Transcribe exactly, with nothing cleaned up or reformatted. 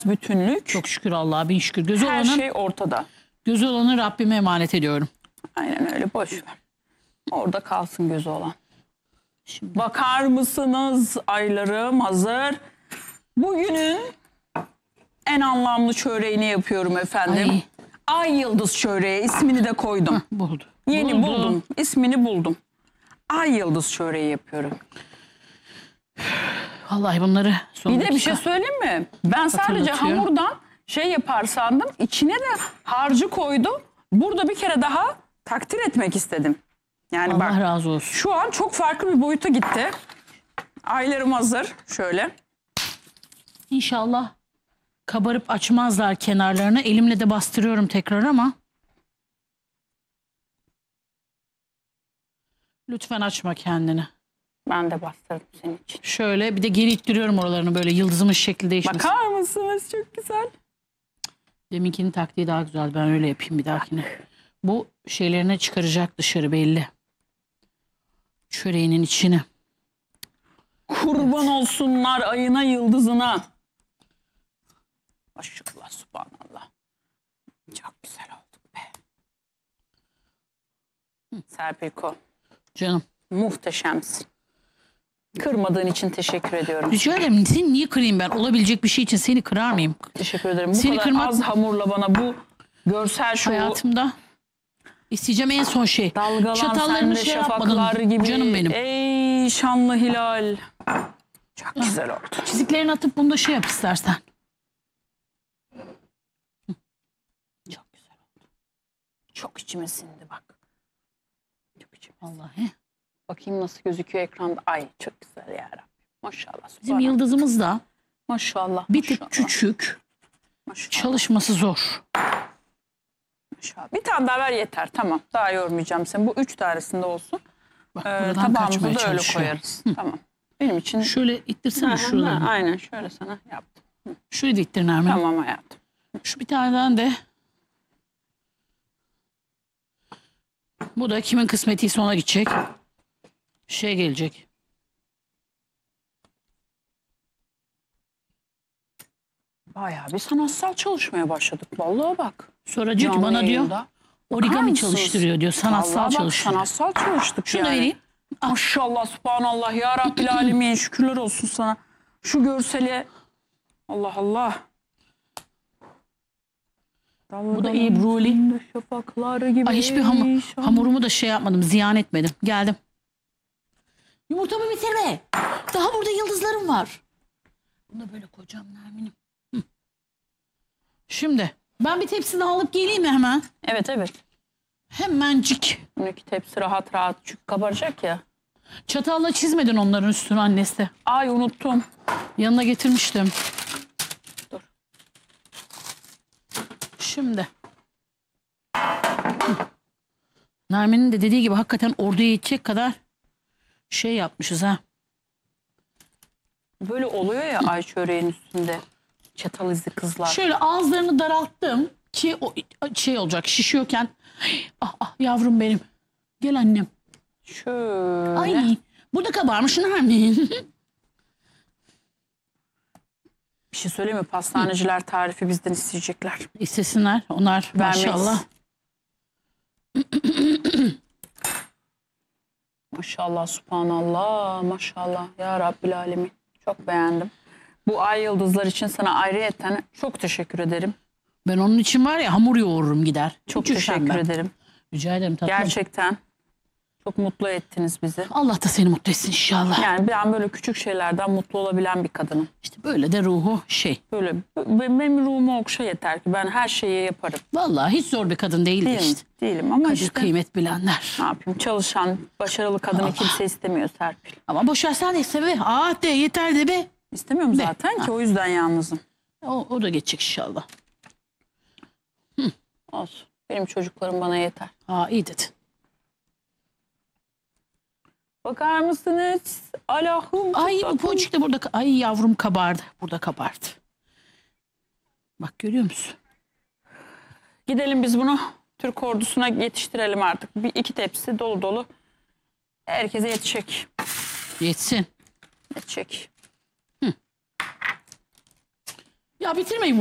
bütünlük. Çok şükür Allah'a bin şükür. Gözü Her olanın, şey ortada. gözü olanı Rabbime emanet ediyorum. Aynen öyle, boş ver. Orada kalsın gözü olan. Şimdi. Bakar mısınız, aylarım hazır. Bugünün en anlamlı çöreğini yapıyorum efendim. Ay, Ay yıldız çöreği, ismini de koydum. Hah, buldu. Yeni buldu. buldum. İsmini buldum. Ay yıldız çöreği yapıyorum. Vallahi bunları son Bir de dakika. bir şey söyleyeyim mi? Ben sadece Hatırlatıyor. hamurdan şey yapar sandım. İçine de harcı koydum. Burada bir kere daha takdir etmek istedim. Yani Allah bak, razı olsun. şu an çok farklı bir boyuta gitti. Aylarım hazır. Şöyle. İnşallah kabarıp açmazlar kenarlarını. Elimle de bastırıyorum tekrar ama. Lütfen açma kendini. Ben de bastırdım senin için. Şöyle bir de geri ittiriyorum oralarını, böyle yıldızımın şekli değişmesin. Bakar mısınız? Çok güzel. Deminkinin taktiği daha güzel. Ben öyle yapayım bir dahakine. Bu şeylerine çıkaracak dışarı belli. Çöreğinin içini. Kurban olsunlar ayına yıldızına. Maşallah, subhanallah. Çok güzel olduk be. Serpilko, Canım. muhteşemsin. Kırmadığın için teşekkür ediyorum. Rica ederim. Seni niye kırayım ben? Olabilecek bir şey için seni kırar mıyım? Teşekkür ederim. Bu Seni kadar kırmak- az hamurla bana bu görsel şovu, Hayatımda isteyeceğim en son şey. dalgalan Çatallarını sende şey şafaklar yapmadım. gibi. Canım benim. Ey şanlı hilal. Çok güzel oldu. Çiziklerini atıp bunu da şey yap istersen. Çok güzel oldu. Çok içime sindi bak. Çok içime sindi. Vallahi. Bakayım nasıl gözüküyor ekranda. Ay çok güzel ya Rabbim. Maşallah. Bizim subhanallah. yıldızımız da Maşallah. bir maşallah, tık küçük. Maşallah, Çalışması zor. maşallah. Bir tane daha ver yeter. Tamam. Daha yormayacağım seni. Bu üç tanesinde olsun. Bak Ee, buradan tabağımızı kaçmaya da öyle çalışıyor. koyarız. Tamam. Benim için. Şöyle ittirsene Ha, şuralarını. ha, aynen şöyle sana yaptım. Şöyle de ittir Nermin. Tamam hayatım. Şu bir taneden de. Bu da kimin kısmetiyse ona gidecek. Şey gelecek. Bayağı bir sanatsal çalışmaya başladık. Vallahi bak. Sonra diyor ki Canlı bana diyor yayında. Bakar origami mısınız? çalıştırıyor diyor. Sanatsal Vallahi bak, çalıştırıyor. sanatsal çalıştık Şunu da yani. vereyim. Maşallah, subhanallah ya Rabbil alemin, şükürler olsun sana. Şu görseli, Allah Allah. Bu da Ebruli. Şafaklar gibi. Ay hiçbir ham şan- hamurumu da şey yapmadım. Ziyan etmedim. Geldim. Yumurtamı bitirme. Daha burada yıldızlarım var. Bunu da böyle koyacağım Nermin'im. Hı. Şimdi ben bir tepsini alıp geleyim mi hemen? Evet evet. Hemencik. Bununki tepsi rahat rahat çünkü kabaracak ya. Çatalla çizmedin onların üstünü annesi. Ay unuttum. Yanına getirmiştim. Dur. Şimdi. Hı. Nermin'in de dediği gibi hakikaten orduya yetecek kadar şey yapmışız ha. Böyle oluyor ya ay çöreğin üstünde. Çatal izi kızlar. Şöyle ağızlarını daralttım ki o şey olacak, şişiyorken. Ah ah yavrum benim. Gel annem. Şöyle. Ay burada kabarmış Nermin. Bir şey söyleyeyim mi? Pastaneciler tarifi bizden isteyecekler. İstesinler onlar Vermeyiz. maşallah. Maşallah, subhanallah, maşallah ya Rabbil alemin. Çok beğendim. Bu ay yıldızlar için sana ayrıyeten çok teşekkür ederim. Ben onun için var ya hamur yoğururum gider. Çok Hiç teşekkür üşenmem. ederim. Rica ederim tatlım. Gerçekten çok mutlu ettiniz bizi. Allah da seni mutlu etsin inşallah. Yani ben böyle küçük şeylerden mutlu olabilen bir kadınım. İşte böyle de ruhu şey. Böyle benim ruhumu okşa yeter ki ben her şeyi yaparım. Vallahi hiç zor bir kadın değildi Değilim, işte. değilim ama Kadir işte kıymet bilenler. ne yapayım, çalışan, başarılı kadını Allah. kimse istemiyor Serpil. Ama boşarsan de iste be. Ah de yeter de be. İstemiyorum De. zaten ki o yüzden yalnızım. O, o da geçecek inşallah. Olsun. Benim çocuklarım bana yeter. Aa iyi dedin. Bakar mısınız? Allah'ım. Ay çok bu tatlı. ponçik de burada. Ay yavrum kabardı. Burada kabardı. Bak görüyor musun? Gidelim biz bunu Türk ordusuna yetiştirelim artık. Bir iki tepsi dolu dolu. Herkese yetecek. Yetsin. Yetecek. Ya bitirmeyin